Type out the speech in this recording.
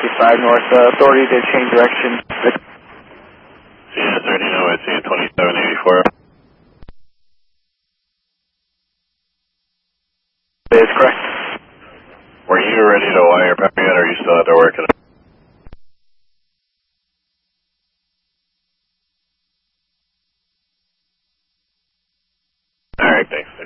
55 north. Authority to change direction. Yeah, 30, no, I see 2784. That is correct. Were you ready to wire power yet, or are you still out there working? Alright, thanks.